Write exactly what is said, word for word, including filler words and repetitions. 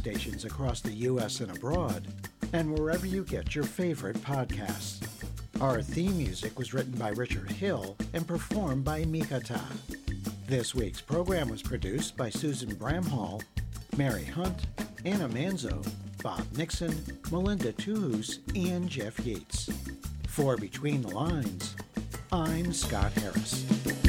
stations across the U S and abroad, and wherever you get your favorite podcasts. Our theme music was written by Richard Hill and performed by Mikata. This week's program was produced by Susan Bramhall, Mary Hunt, Anna Manzo, Bob Nixon, Melinda Tuhus, and Jeff Yates. For Between the Lines, I'm Scott Harris.